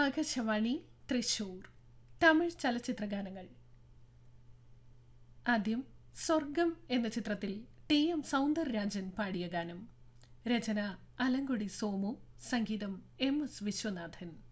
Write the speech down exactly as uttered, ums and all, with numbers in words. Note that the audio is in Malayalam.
ആകാശവാണി തൃശൂർ തമിഴ് ചലച്ചിത്രഗാനങ്ങൾ. ആദ്യം സ്വർഗം എന്ന ചിത്രത്തിൽ ടി എം സൗന്ദരരാജൻ പാടിയ ഗാനം. രചന അലങ്കുടി സോമു, സംഗീതം എം എസ് വിശ്വനാഥൻ.